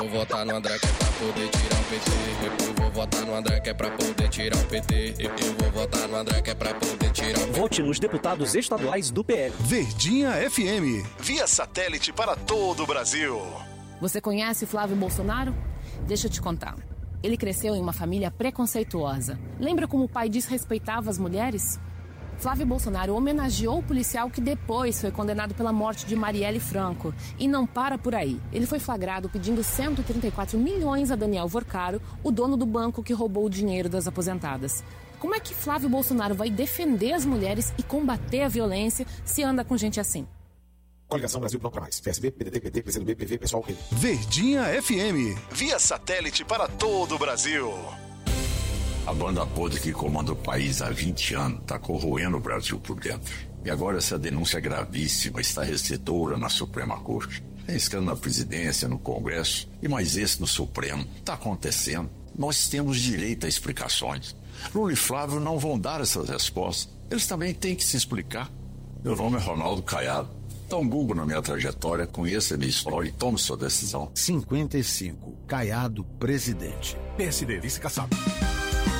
Vou votar no André que é pra poder tirar o PT. Eu vou votar no André que é pra poder tirar o PT. Eu vou votar no André que é pra poder tirar o PT. Vote nos deputados estaduais do PL. Verdinha FM, via satélite para todo o Brasil. Você conhece Flávio Bolsonaro? Deixa eu te contar. Ele cresceu em uma família preconceituosa. Lembra como o pai desrespeitava as mulheres? Flávio Bolsonaro homenageou o policial que depois foi condenado pela morte de Marielle Franco. E não para por aí. Ele foi flagrado pedindo 134 milhões a Daniel Vorcaro, o dono do banco que roubou o dinheiro das aposentadas. Como é que Flávio Bolsonaro vai defender as mulheres e combater a violência se anda com gente assim? Coligação Brasil Não Pra Mais. PSB, PDT, PT, PCdoB, PV, Pessoal, Rede. Verdinha FM, via satélite para todo o Brasil. A banda podre que comanda o país há 20 anos está corroendo o Brasil por dentro. E agora essa denúncia gravíssima está recebedora na Suprema Corte. Tem escândalo na presidência, no Congresso e mais esse no Supremo. Está acontecendo. Nós temos direito a explicações. Lula e Flávio não vão dar essas respostas. Eles também têm que se explicar. Meu nome é Ronaldo Caiado. Dá um Google na minha trajetória, conheça a minha história e tome sua decisão. 55. Caiado, presidente. PSD, vice-caçado.